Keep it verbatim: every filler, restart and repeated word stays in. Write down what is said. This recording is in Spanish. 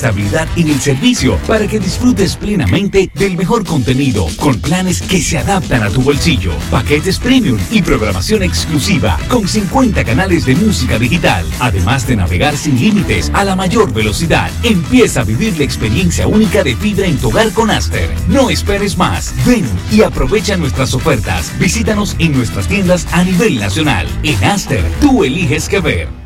estabilidad en el servicio para que disfrutes plenamente del mejor contenido con planes que se adaptan a tu bolsillo. Paquetes premium y programación exclusiva con cincuenta canales de música digital, además de navegar sin límites a la mayor velocidad. Empieza a vivir la experiencia única de fibra en tu hogar con Aster. No esperes más. Ven y aprovecha nuestras ofertas. Visítanos en nuestras tiendas a nivel nacional. En Aster, tú eliges qué ver.